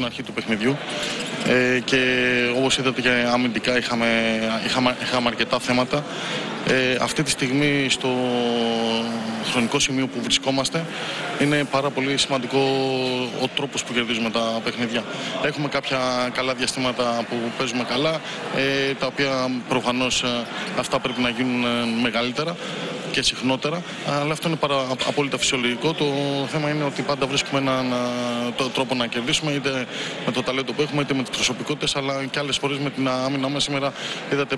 την αρχή του παιχνιδιού. Και όπως είδατε και αμυντικά είχαμε αρκετά θέματα. Αυτή τη στιγμή στο χρονικό σημείο που βρισκόμαστε είναι πάρα πολύ σημαντικό ο τρόπος που κερδίζουμε τα παιχνίδια. Έχουμε κάποια καλά διαστήματα που παίζουμε καλά, τα οποία προφανώς αυτά πρέπει να γίνουν μεγαλύτερα και συχνότερα, αλλά αυτό είναι απόλυτα φυσιολογικό. Το θέμα είναι ότι πάντα βρίσκουμε έναν τρόπο να κερδίσουμε, είτε με το ταλέντο που έχουμε, είτε με τις προσωπικότητες, αλλά και άλλες φορές με την άμυνα μας. Σήμερα είδατε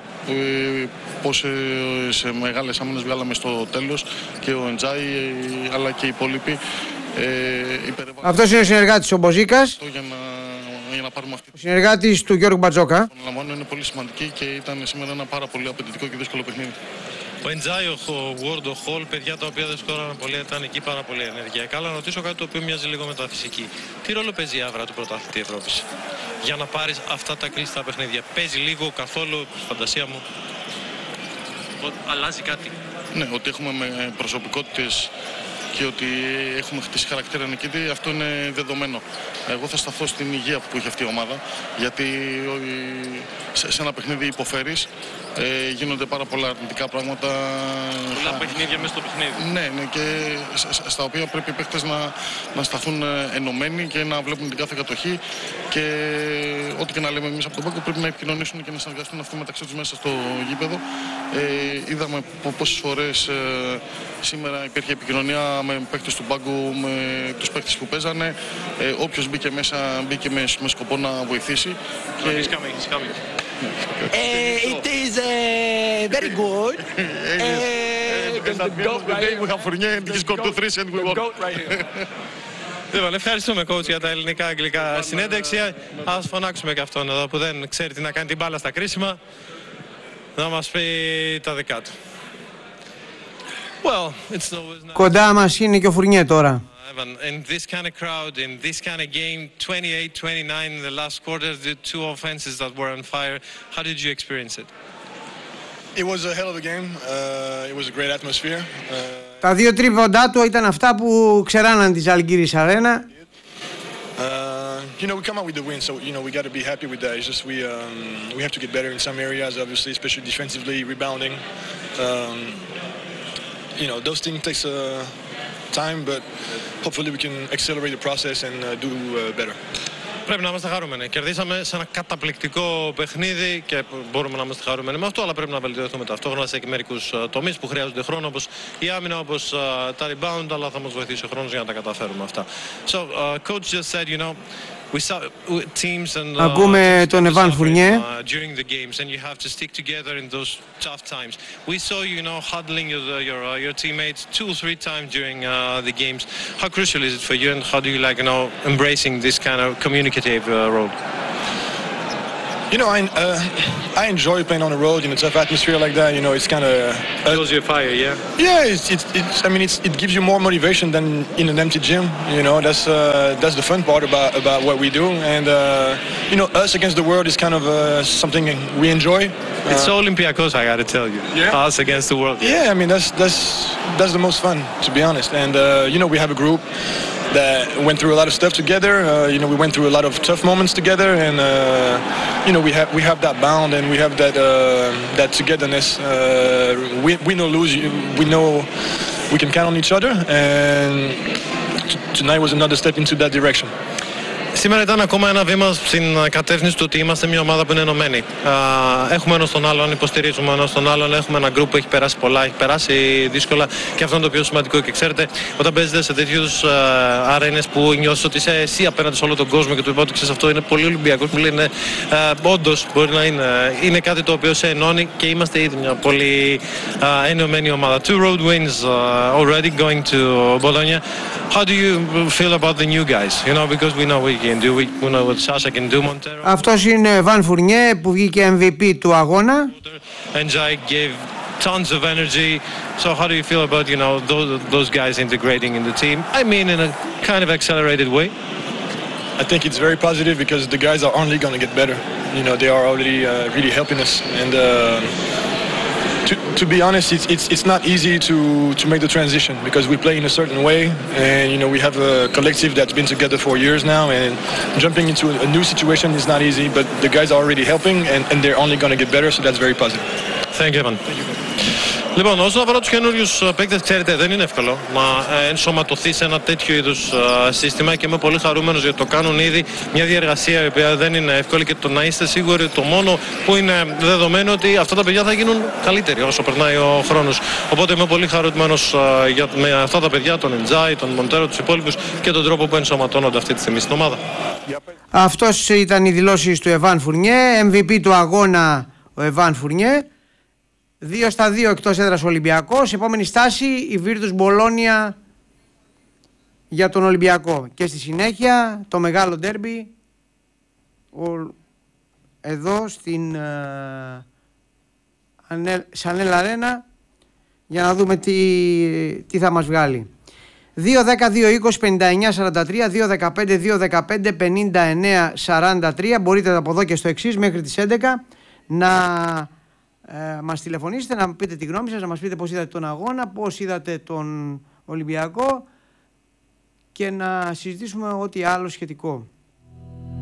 πόσες μεγάλες άμυνες βγάλαμε στο τέλος, και ο Εντζάι αλλά και οι υπόλοιποι. Αυτός είναι ο συνεργάτης ο Μποζίκας, για να πάρουμε αυτή. Ο συνεργάτης του Γιώργου Μπατζόκα. Είναι πολύ σημαντική και ήταν σήμερα ένα πάρα πολύ απαιτητικό και δύσκολο παιχνίδι. Ο Εντζάι, ο Ward, ο Hall, παιδιά τα οποία δεν σκόραναν πολύ, ήταν εκεί πάρα πολύ ενεργειακά. Αλλά να ρωτήσω κάτι το οποίο μοιάζει λίγο με τα φυσική. Τι ρόλο παίζει η άβρα του πρωταθλητή Ευρώπης για να πάρεις αυτά τα κλειστά παιχνίδια? Παίζει λίγο, καθόλου, στη φαντασία μου? Αλλάζει κάτι? Ναι, ότι έχουμε προσωπικότητες και ότι έχουμε χτίσει χαρακτήρα νικητή, αυτό είναι δεδομένο. Εγώ θα σταθώ στην υγεία που έχει αυτή η ομάδα, γιατί σε ένα παιχνίδι υποφέρεις, γίνονται πάρα πολλά αρνητικά πράγματα. Πολλά παιχνίδια μέσα στο παιχνίδι. Ναι, και στα οποία πρέπει οι παίκτες να σταθούν ενωμένοι και να βλέπουν την κάθε κατοχή, και ό,τι και να λέμε εμείς από τον πάγκο πρέπει να επικοινωνήσουν και να συνεργαστούν αυτοί μεταξύ τους μέσα στο γήπεδο. Είδαμε πόσες φορές σήμερα υπήρχε επικοινωνία με παίκτες του πάγκου, με τους παίκτες που παίζανε. Όποιος μπήκε μέσα, μπήκε με σκοπό να βοηθήσει. He's coming. It is very good. We have Fournier and he's got 2-3 and we won. Λοιπόν, ευχαριστούμε coach για τα ελληνικά-αγγλικά συνέντευξη. Ας φωνάξουμε και αυτόν εδώ που δεν ξέρει τι να κάνει την μπάλα στα κρίσιμα, να μας πει τα δικά του. Κοντά μας είναι και ο Φουρνιέ τώρα. In this kind of crowd, in this kind of game, 28-29 in the last quarter, the two offenses that were on fire. How did you experience it? It was a hell of a game. It was a great atmosphere. Τα δύο τρίποντά του ήταν αυτά που ξεράναν τη Ζαλγκίρις Αρένα. You know, we come out with the win, so you know we got to be happy with that. It's just we have to get better in some areas, obviously, especially defensively, rebounding. You know, those things takes time, but hopefully we can accelerate the process and do better. Πρέπει να είμαστε χαρούμενοι. Κερδίσαμε σε ένα καταπληκτικό παιχνίδι και μπορούμε να είμαστε χαρούμενοι με αυτό, αλλά πρέπει να βελτιωθούμε ταυτόχρονα σε μερικούς τομείς που χρειάζονται χρόνο, όπως η άμυνα, όπως τα rebound, αλλά θα μας βοηθήσει ο χρόνος για να τα καταφέρουμε αυτά. So, coach just said, you know, we saw teams and ακούμε τον Εβάν Φουρνιέ. During the games, and you have to stick together in those tough times. We saw you know huddling your teammates 2 or 3 times during the games. How crucial is it for you, and how do you like embracing this kind of communicative role? You know, I enjoy playing on the road in a tough atmosphere like that. You know, it's kind of shows you fire, yeah. Yeah, I mean, it gives you more motivation than in an empty gym. You know, that's the fun part about what we do. And you know, us against the world is kind of something we enjoy. It's Olympiacos, I gotta tell you. Yeah. Us against the world. Yeah, I mean that's the most fun, to be honest. And you know, we have a group that went through a lot of stuff together. You know, we went through a lot of tough moments together, and you know, we have that bond and we have that togetherness. Win or lose, we know we can count on each other, and tonight was another step into that direction. Σήμερα ήταν ακόμα ένα βήμα στην κατεύθυνση του ότι είμαστε μια ομάδα που είναι ενωμένη. Έχουμε ένας τον άλλον, υποστηρίζουμε ένας τον άλλον. Έχουμε ένα γκρουπ που έχει περάσει πολλά, έχει περάσει δύσκολα, και αυτό είναι το πιο σημαντικό. Και ξέρετε, όταν παίζετε σε τέτοιους αρένες που νιώσεις ότι είσαι εσύ απέναντι σε όλο τον κόσμο και του είπα ότι ξέρεις αυτό είναι πολύ Ολυμπιακός, μου λένε όντως μπορεί να είναι. Είναι κάτι το οποίο σε ενώνει και είμαστε ήδη μια πολύ ενωμένη ομάδα. 2 road wins already going to Bologna. How do you feel about the new guys? You know, because we know we can do, we know what Sasha can do, Montero. Αυτός είναι Βαν Φουρνιέ που βγήκε MVP του αγώνα. And Jai gave tons of energy. So how do you feel about, you know, those guys integrating in the team? I mean, in a kind of accelerated way. I think it's very positive because the guys are only going to get better. You know, they are already really helping us, and To be honest, it's not easy to make the transition because we play in a certain way, and you know we have a collective that's been together for years now, and jumping into a new situation is not easy. But the guys are already helping, and they're only going to get better, so that's very positive. Thank you, Evan. Λοιπόν, όσον αφορά τους καινούριους παίκτες, ξέρετε, δεν είναι εύκολο να ενσωματωθεί σε ένα τέτοιο είδους σύστημα και είμαι πολύ χαρούμενος γιατί το κάνουν ήδη. Μια διεργασία η οποία δεν είναι εύκολη και το να είστε σίγουροι το μόνο που είναι δεδομένο ότι αυτά τα παιδιά θα γίνουν καλύτεροι όσο περνάει ο χρόνος. Οπότε είμαι πολύ χαρούμενος με αυτά τα παιδιά, τον Εντζάι, τον Μοντέρο, τους υπόλοιπους και τον τρόπο που ενσωματώνονται αυτή τη στιγμή στην ομάδα. Αυτός ήταν οι δηλώσεις του Εβάν Φουρνιέ, MVP του αγώνα ο Εβάν Φουρνιέ. 2-2 εκτός έδρας Ολυμπιακός. Επόμενη στάση η Βίρτους Μπολόνια για τον Ολυμπιακό. Και στη συνέχεια το μεγάλο ντέρμπι εδώ στην Σανέλ Αρένα για να δούμε τι θα μας βγάλει. 2-10-2-20-59-43, 2-15-2-15-59-43. Μπορείτε από εδώ και στο εξής μέχρι τις 11 να μας τηλεφωνήσετε, να πείτε τη γνώμη σας, να μας πείτε πώς είδατε τον αγώνα, πώς είδατε τον Ολυμπιακό και να συζητήσουμε ό,τι άλλο σχετικό.